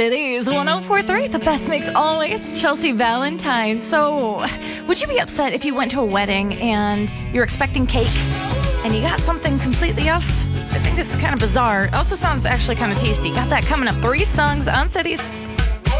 Cities 104.3, the best mix always. Chelsea Valentine. So, would you be upset if you went to a wedding and you're expecting cake and you got something completely else? I think this is kind of bizarre. It also sounds actually kind of tasty. Got that coming up. 3 songs on Cities.